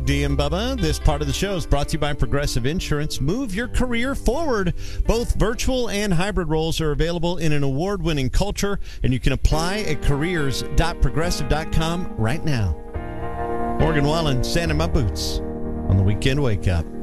D and Bubba. This part of the show is brought to you by Progressive Insurance. Move your career forward. Both virtual and hybrid roles are available in an award-winning culture, and you can apply at careers.progressive.com right now. Morgan Wallen, sanding my boots on the Weekend Wake Up.